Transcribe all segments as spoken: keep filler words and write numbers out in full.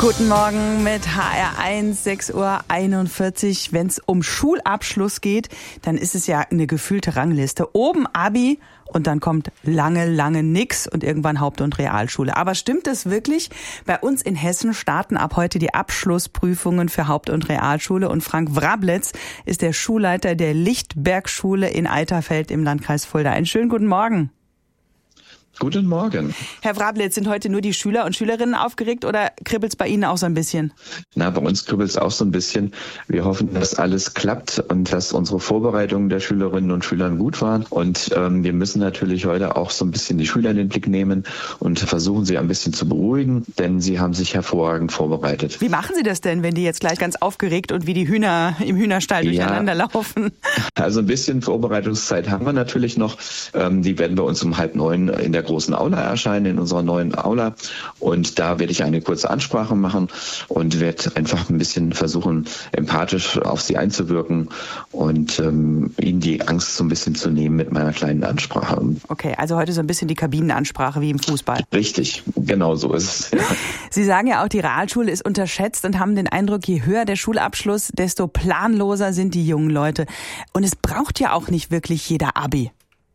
Guten Morgen mit H R eins, sechs Uhr einundvierzig. Wenn es um Schulabschluss geht, dann ist es ja eine gefühlte Rangliste. Oben Abi und dann kommt lange, lange nix und irgendwann Haupt- und Realschule. Aber stimmt es wirklich? Bei uns in Hessen starten ab heute die Abschlussprüfungen für Haupt- und Realschule und Frank Wrabletz ist der Schulleiter der Lichtbergschule in Eiterfeld im Landkreis Fulda. Einen schönen guten Morgen. Guten Morgen. Herr Wrabletz, sind heute nur die Schüler und Schülerinnen aufgeregt oder kribbelt's bei Ihnen auch so ein bisschen? Na, bei uns kribbelt's auch so ein bisschen. Wir hoffen, dass alles klappt und dass unsere Vorbereitungen der Schülerinnen und Schüler gut waren. Und ähm, wir müssen natürlich heute auch so ein bisschen die Schüler in den Blick nehmen und versuchen, sie ein bisschen zu beruhigen, denn sie haben sich hervorragend vorbereitet. Wie machen Sie das denn, wenn die jetzt gleich ganz aufgeregt und wie die Hühner im Hühnerstall durcheinander ja, laufen? Also ein bisschen Vorbereitungszeit haben wir natürlich noch. Ähm, die werden bei uns um halb neun in der großen Aula erscheinen, in unserer neuen Aula. Und da werde ich eine kurze Ansprache machen und werde einfach ein bisschen versuchen, empathisch auf sie einzuwirken und ähm, ihnen die Angst so ein bisschen zu nehmen mit meiner kleinen Ansprache. Okay, also heute so ein bisschen die Kabinenansprache wie im Fußball. Richtig, genau so ist es. Ja. Sie sagen ja auch, die Realschule ist unterschätzt und haben den Eindruck, je höher der Schulabschluss, desto planloser sind die jungen Leute. Und es braucht ja auch nicht wirklich jeder Abi.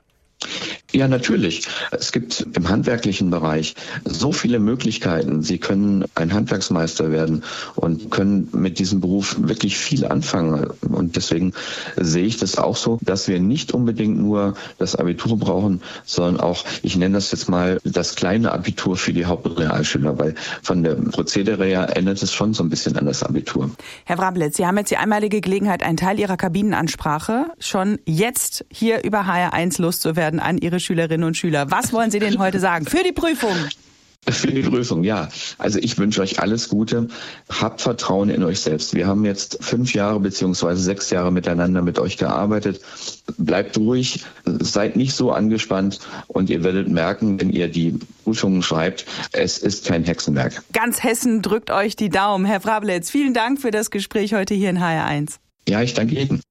Ja, natürlich. Es gibt im handwerklichen Bereich so viele Möglichkeiten. Sie können ein Handwerksmeister werden und können mit diesem Beruf wirklich viel anfangen. Und deswegen sehe ich das auch so, dass wir nicht unbedingt nur das Abitur brauchen, sondern auch, ich nenne das jetzt mal, das kleine Abitur für die Haupt- und Realschüler, weil von der Prozedere her erinnert es schon so ein bisschen an das Abitur. Herr Wrabletz, Sie haben jetzt die einmalige Gelegenheit, einen Teil Ihrer Kabinenansprache schon jetzt hier über H R eins loszuwerden an Ihre Schülerinnen und Schüler. Was wollen Sie denn heute sagen für die Prüfung? Für die Prüfung, ja. Also ich wünsche euch alles Gute. Habt Vertrauen in euch selbst. Wir haben jetzt fünf Jahre beziehungsweise sechs Jahre miteinander mit euch gearbeitet. Bleibt ruhig, seid nicht so angespannt und ihr werdet merken, wenn ihr die Prüfungen schreibt, es ist kein Hexenwerk. Ganz Hessen drückt euch die Daumen. Herr Wrabletz, vielen Dank für das Gespräch heute hier in H R eins. Ja, ich danke Ihnen.